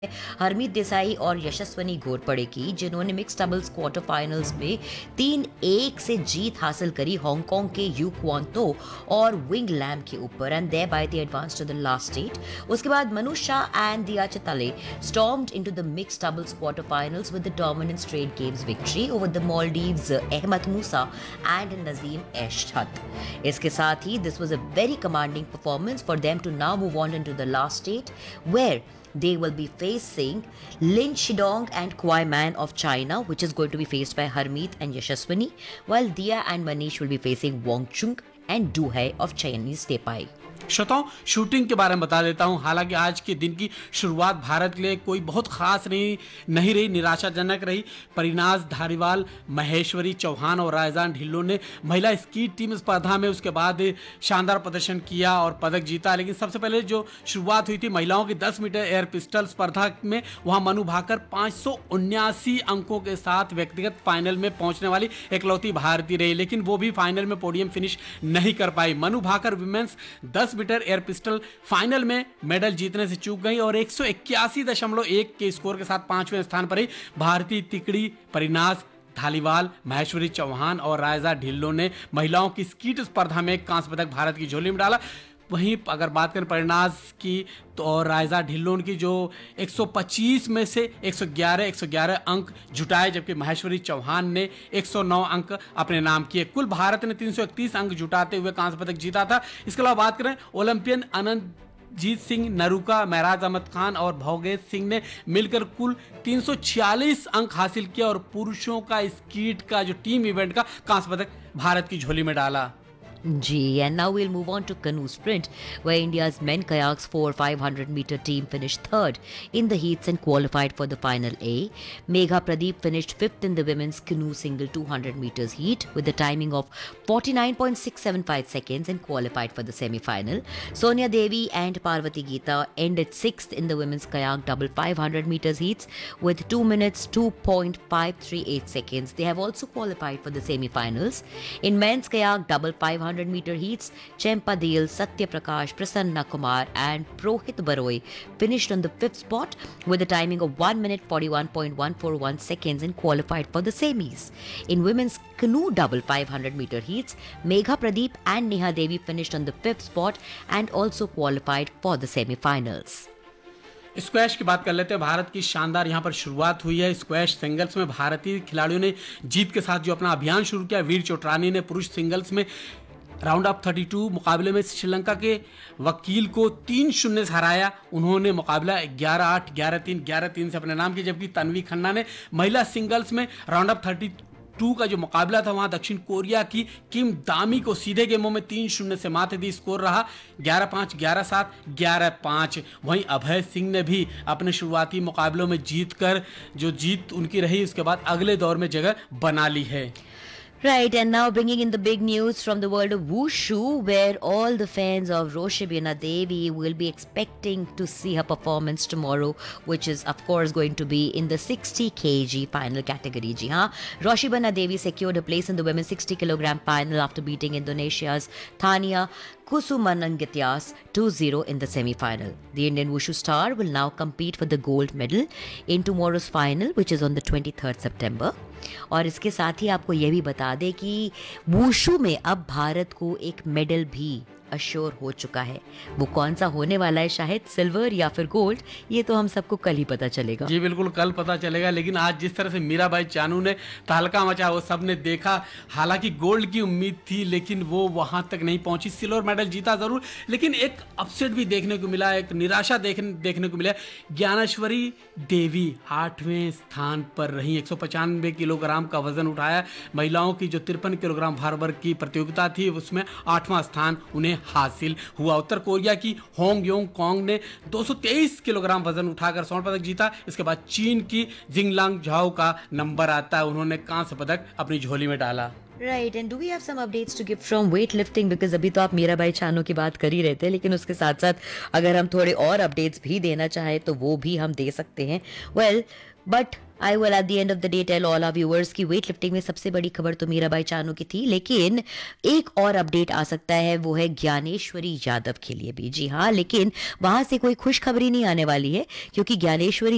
हरमीत देसाई और यशस्वनी घोरपड़े की, जिन्होंने मिक्स डबल्स क्वार्टर फाइनल्स में 3-1 से जीत हासिल करी हांगकांग के यू क्वान तो और विंग लैम के ऊपर, and there bye they advance to the last stage. उसके बाद मनु शाह एंड दिया Chitale stormed into the mixed doubles quarterfinals with the dominant straight games victory over the Maldives' Ahmed Musa and Nazim Eshat. इसके साथ ही this was a very commanding performance for them to now move on into the last stage, where they will be facing Lin Shidong and Kwai Man of China, which is going to be faced by Harmeet and Yashaswini, while Dia and Manish will be facing Wang Chung and Du Hai of Chinese Taipei. श्रोताओं, shooting के बारे में बता देता हूं। हालांकि आज के दिन की शुरुआत भारत के लिए कोई बहुत खास नहीं रही, निराशाजनक रही। परिनाज धारीवाल, महेश्वरी चौहान और रायजान ढिल्लों ने महिला स्की टीम स्पर्धा में उसके बाद शानदार प्रदर्शन किया और पदक जीता। लेकिन सबसे पहले जो शुरुआत हुई थी महिलाओं की 10 मीटर एयर पिस्टल स्पर्धा में, वहां मनु भाकर 579 अंकों के साथ व्यक्तिगत फाइनल में पहुंचने वाली एकलौती भारतीय रही, लेकिन वो भी फाइनल में पोडियम फिनिश नहीं कर पाई। Manu Bhaker women's 10 metre air pistol final में मेडल जीतने से चूक गई और 181.1 के स्कोर के साथ 5वें स्थान पर ही। भारतीय तिकड़ी परिनाज धालीवाल, महेश्वरी चौहान और रायजा ढिल्लों ने महिलाओं की स्कीट स्पर्धा में कांस्य पदक भारत की झोली में डाला। वहीं अगर बात करें परिनाज की तो और रायजा ढिल्लों की, जो 125 में से 111 अंक जुटाए, जबकि महेश्वरी चौहान ने 109 अंक अपने नाम किए। कुल भारत ने 331 अंक जुटाते हुए कांस्य पदक जीता था। इसके अलावा बात करें ओलंपियन अनंतजीत सिंह नरूका, महराज अहमद खान और भोगेश सिंह ने मिलकर कुल 346 अंक हासिल किया और पुरुषों का स्कीट का जो टीम इवेंट का कांस्य पदक भारत की झोली में डाला। And now we'll move on to canoe sprint, where India's men kayaks 4x500 meter team finished third in the heats and qualified for the final A. Megha Pradeep finished fifth in the women's canoe single 200 meters heat with a timing of 49.675 seconds and qualified for the semi-final. Sonia Devi and Parvati Geeta ended sixth in the women's kayak double 500 meters heats with 2 minutes 2.538 seconds. They have also qualified for the semi-finals. In men's kayak double 500 meter heats, Chempa Deel, Satya Prakash, Prasanna Kumar and Prohit Baroi finished on the fifth spot with a timing of 1 minute 41.141 seconds and qualified for the semis. In women's canoe double 500 meter heats, Megha Pradeep and Neha Devi finished on the fifth spot and also qualified for the semi-finals. Squash की बात कर लेते हैं। भारत की शानदार यहां पर शुरुआत हुई है। स्क्वैश सिंगल्स में भारतीय खिलाड़ियों ने जीत के साथ जो अपना अभियान शुरू किया। वीर चोटरानी ने पुरुष सिंगल्स में राउंड ऑफ 32 मुकाबले में श्रीलंका के वकील को 3-0 से हराया। उन्होंने मुकाबला 11-8, 11-3, 11-3 से अपने नाम किया, जबकि तन्वी खन्ना ने महिला सिंगल्स में राउंड ऑफ 32 का जो मुकाबला था वहां दक्षिण कोरिया की किम दामी को सीधे गेमों में 3-0 से मात दी। स्कोर रहा 11-5, 11-7, 11-5। वहीं अभय सिंह ने भी अपने शुरुआती मुकाबलों में जीतकर जो जीत उनकी रही, उसके बाद अगले दौर में जगह बना ली है। Right, and now bringing in the big news from the world of wushu, where all the fans of Roshibina Devi will be expecting to see her performance tomorrow, which is of course going to be in the 60 kg final category. Ji haan, Roshibina Devi secured a place in the women's 60 kg final after beating Indonesia's Thania Kusumanangityas 2-0 in the semi-final. The Indian wushu star will now compete for the gold medal in tomorrow's final, which is on the 23rd September. और इसके साथ ही आपको यह भी बता दें कि wushu में अब भारत को एक मेडल भी अश्योर हो चुका है। वो कौन सा होने वाला है, शायद सिल्वर या फिर गोल्ड, ये तो हम सबको कल ही पता चलेगा। जी बिल्कुल, कल पता चलेगा। लेकिन आज जिस तरह से मीराबाई चानू ने तहलका मचा, वो सब ने देखा। हालांकि गोल्ड की उम्मीद थी, लेकिन वो वहां तक नहीं पहुंची। सिल्वर मेडल जीता जरूर, लेकिन एक अपसेट भी देखने को मिला, एक निराशा देखने को मिला। ज्ञानेश्वरी देवी 8वें स्थान पर रही, 195 किलोग्राम का वजन उठाया। महिलाओं की जो 53 किलोग्राम भार वर्ग की प्रतियोगिता थी, उसमें 8वां स्थान उन्हें हासिल हुआ। उत्तर कोरिया की होंग योंग कॉन्ग ने 223 किलोग्राम वजन उठाकर स्वर्ण पदक जीता। इसके बाद चीन की जिंगलांग झाओ का नंबर आता है, उन्होंने कांस्य पदक अपनी झोली में डाला। Right, and do we have some updates to give from weightlifting? Because अभी तो आप मीराबाई चानू की बात कर ही रहे थे, लेकिन उसके साथ साथ अगर हम थोड़े और अपडेट्स भी देना चाहें तो वो भी हम दे सकते हैं। Well, but I will at the end of the day tell all our viewers कि वेट लिफ्टिंग में सबसे बड़ी खबर तो मीराबाई चानू की थी, लेकिन एक और अपडेट आ सकता है, वो है ज्ञानेश्वरी यादव के लिए भी। जी हाँ, लेकिन वहां से कोई खुशखबरी नहीं आने वाली है, क्योंकि ज्ञानेश्वरी